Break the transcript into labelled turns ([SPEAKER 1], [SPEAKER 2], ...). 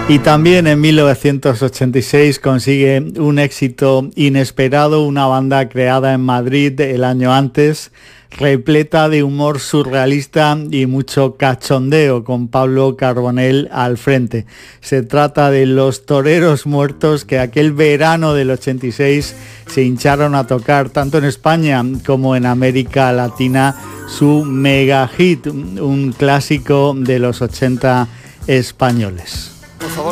[SPEAKER 1] Y también en 1986 consigue un éxito inesperado, una banda creada en Madrid el año antes, repleta de humor surrealista y mucho cachondeo, con Pablo Carbonell al frente. Se trata de Los Toreros Muertos, que aquel verano del 86 se hincharon a tocar tanto en España como en América Latina su mega hit, un clásico de los 80 españoles. Por favor.